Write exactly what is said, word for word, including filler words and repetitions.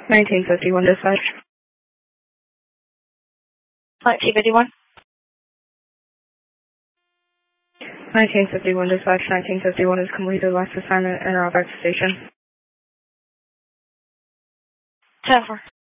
nineteen fifty-one dispatch. nineteen fifty-one. nineteen fifty-one dispatch. nineteen fifty-one is completed last assignment and are back to station. ten four.